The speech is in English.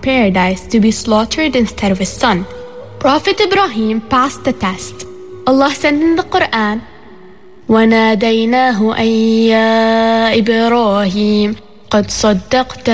paradise to be slaughtered instead of his son. Prophet Ibrahim passed the test. Allah said in the Quran, وَنَادَيْنَاهُ أَن يَا إِبْرَاهِيمُ قَدْ صَدَّقْتَ